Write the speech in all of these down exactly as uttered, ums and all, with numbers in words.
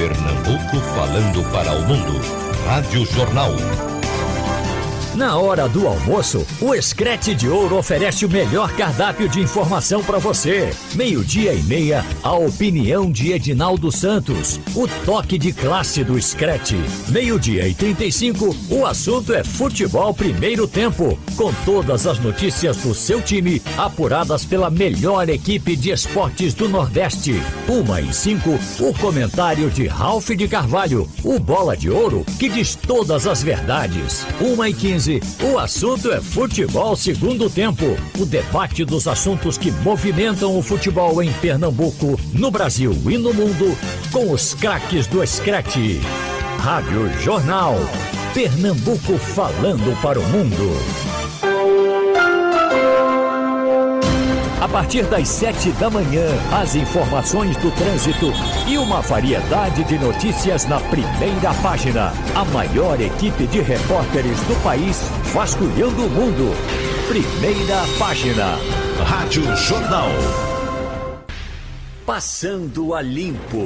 Pernambuco falando para o mundo. Rádio Jornal. Na hora do almoço, o Screte de Ouro oferece o melhor cardápio de informação para você. Meio-dia e meia, a opinião de Edinaldo Santos. O toque de classe do Screte. Meio-dia e trinta e cinco, o assunto é futebol primeiro tempo. Com todas as notícias do seu time, apuradas pela melhor equipe de esportes do Nordeste. Uma e cinco, o comentário de Ralph de Carvalho. O Bola de Ouro, que diz todas as verdades. Uma e quinze, o assunto é futebol segundo tempo. O debate dos assuntos que movimentam o futebol em Pernambuco, no Brasil e no mundo, com os craques do Screte. Rádio Jornal. Pernambuco falando para o mundo. A partir das sete da manhã, as informações do trânsito e uma variedade de notícias na primeira página. A maior equipe de repórteres do país vasculhando o mundo. Primeira página. Rádio Jornal. Passando a limpo.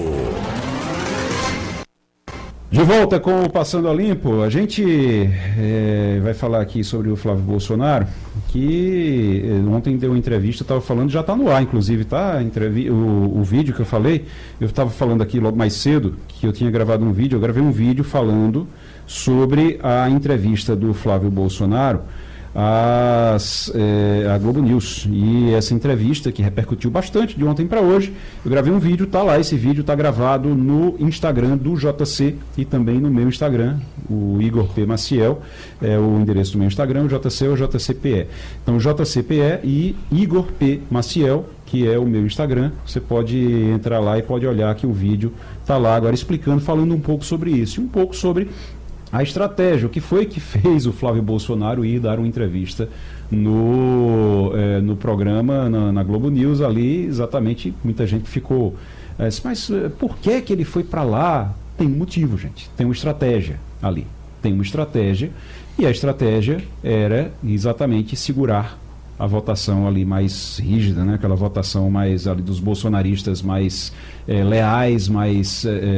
De volta com o Passando a Limpo, a gente é, vai falar aqui sobre o Flávio Bolsonaro, que ontem deu uma entrevista, estava falando, já está no ar, inclusive, tá? O, o vídeo que eu falei, eu estava falando aqui logo mais cedo, que eu tinha gravado um vídeo, eu gravei um vídeo falando sobre a entrevista do Flávio Bolsonaro As, é, a Globo News, e essa entrevista que repercutiu bastante de ontem para hoje, eu gravei um vídeo, tá lá, esse vídeo tá gravado no Instagram do J C e também no meu Instagram, o Igor P. Maciel, é o endereço do meu Instagram, o J C é o J C P E. Então J C P E e Igor P. Maciel, que é o meu Instagram, você pode entrar lá e pode olhar que o vídeo tá lá agora explicando, falando um pouco sobre isso, e um pouco sobre a estratégia, o que foi que fez o Flávio Bolsonaro ir dar uma entrevista no, eh, no programa, na, na Globo News ali, exatamente, muita gente ficou, eh, mas eh, por que que ele foi para lá? Tem um motivo, gente, tem uma estratégia ali, tem uma estratégia, e a estratégia era exatamente segurar a votação ali mais rígida, né? Aquela votação mais ali dos bolsonaristas mais eh, leais, mais... Eh,